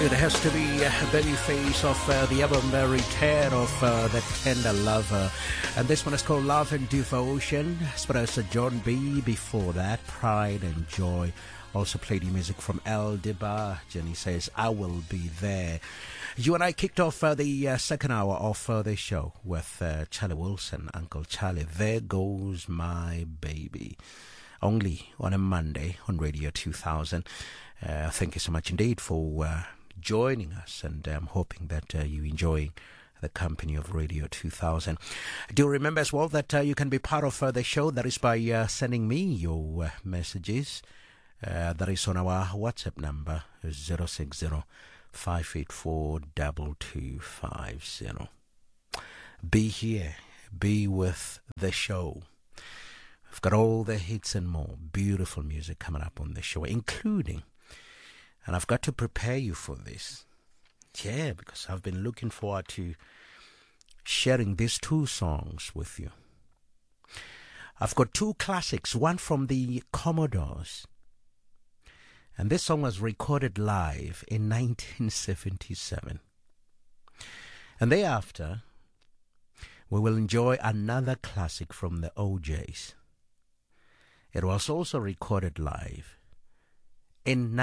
It has to be Babyface of the album Return of the Tender Lover. And this one is called Love and Devotion. As John B. Before that, Pride and Joy. Also played the music from El Deba. Jenny says, I will be there. You and I kicked off the second hour of the show with Charlie Wilson, Uncle Charlie. There Goes My Baby. Only on a Monday on Radio 2000. Thank you so much indeed for joining us, and I'm hoping that you're enjoying the company of Radio 2000. Do remember as well that you can be part of the show. That is by sending me your messages. That is on our WhatsApp number, 060-584-2250. Be here, be with the show. I've got all the hits and more beautiful music coming up on the show, including, and I've got to prepare you for this. Yeah, because I've been looking forward to sharing these two songs with you. I've got two classics, one from the Commodores. And this song was recorded live in 1977. And thereafter, we will enjoy another classic from the OJs. It was also recorded live in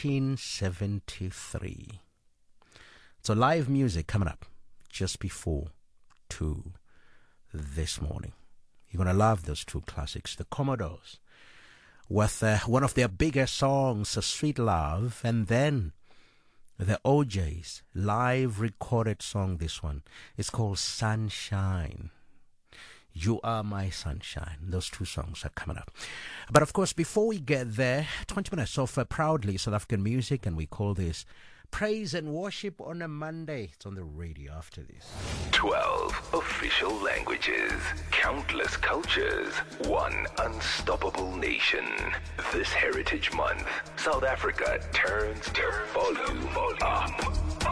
1973. So live music coming up just before 2 this morning. You're going to love those two classics. The Commodores with one of their biggest songs, Sweet Love, and then the OJs live recorded song. This one is called Sunshine. You Are My Sunshine. Those two songs are coming up. But of course, before we get there, 20 minutes of proudly South African music, and we call this Praise and Worship on a Monday. It's on the radio after this. 12 official languages, countless cultures, one unstoppable nation. This Heritage Month, South Africa turns the volume up.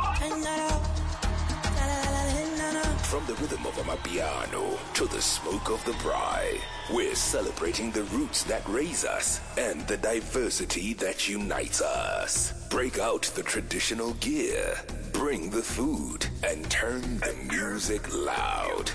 From the rhythm of Amapiano to the smoke of the braai, we're celebrating the roots that raise us and the diversity that unites us. Break out the traditional gear, bring the food, and turn the music loud.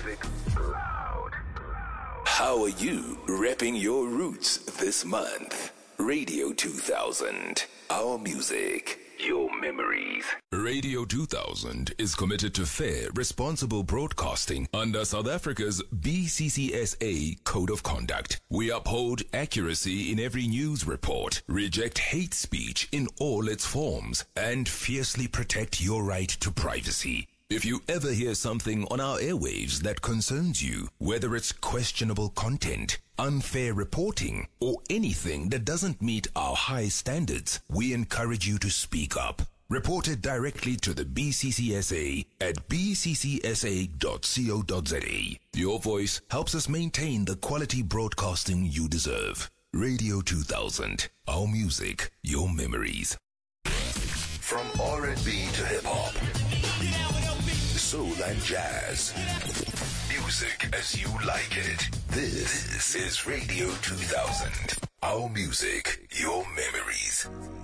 How are you repping your roots this month? Radio 2000, our music, your memories. Radio 2000 is committed to fair, responsible broadcasting under South Africa's BCCSA Code of Conduct. We uphold accuracy in every news report, reject hate speech in all its forms, and fiercely protect your right to privacy. If you ever hear something on our airwaves that concerns you, whether it's questionable content, unfair reporting, or anything that doesn't meet our high standards, we encourage you to speak up. Report it directly to the BCCSA at bccsa.co.za. Your voice helps us maintain the quality broadcasting you deserve. Radio 2000, our music, your memories. From R&B to hip-hop, soul and jazz, music as you like it. This is Radio 2000, our music, your memories.